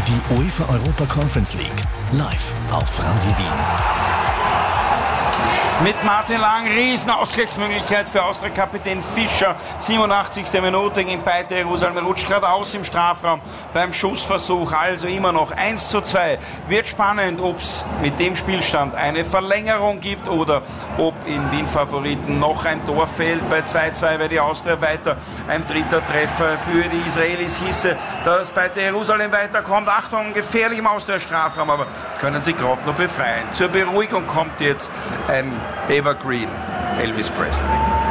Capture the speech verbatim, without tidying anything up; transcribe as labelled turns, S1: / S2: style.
S1: Die UEFA Europa Conference League, live auf Radio Wien.
S2: Mit Martin Lang, riesen Ausgleichsmöglichkeit für Austria-Kapitän Fischer. siebenundachtzigste Minute gegen Beitar Jerusalem, rutscht gerade aus im Strafraum beim Schussversuch, also immer noch eins zu zwei. Wird spannend, ob es mit dem Spielstand eine Verlängerung gibt oder ob in Wien-Favoriten noch ein Tor fällt. Bei zwei zu zwei wäre die Austria weiter. Ein dritter Treffer für die Israelis hieße, dass Beitar Jerusalem weiterkommt. Achtung, gefährlich im Austria-Strafraum, aber können sie gerade noch befreien. Zur Beruhigung kommt jetzt ein Evergreen, Elvis Presley.